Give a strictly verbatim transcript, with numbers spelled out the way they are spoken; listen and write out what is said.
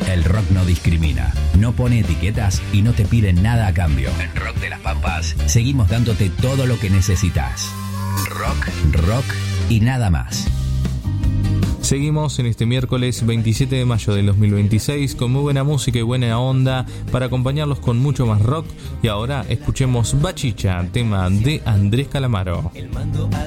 El rock no discrimina, no pone etiquetas y no te pide nada a cambio. En Rock de las Pampas seguimos dándote todo lo que necesitas. Rock, rock y nada más. Seguimos en este miércoles veintisiete de mayo del dos mil veintiséis con muy buena música y buena onda para acompañarlos con mucho más rock. Y ahora escuchemos Bachicha, tema de Andrés Calamaro. El mando